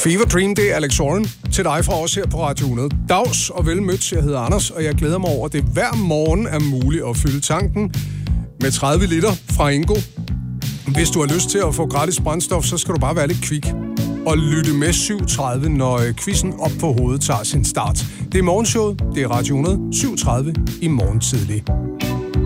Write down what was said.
Fever Dream, det er Alex Warren til dig fra os her på Radio 100. Dags og velmødt, jeg hedder Anders, og jeg glæder mig over, at det hver morgen er muligt at fylde tanken med 30 liter fra Ingo. Hvis du har lyst til at få gratis brændstof, så skal du bare være lidt kvik og lytte med 7.30, når quizzen op på hovedet tager sin start. Det er morgenshowet, det er Radio 100, 7.30 i morgen tidlig.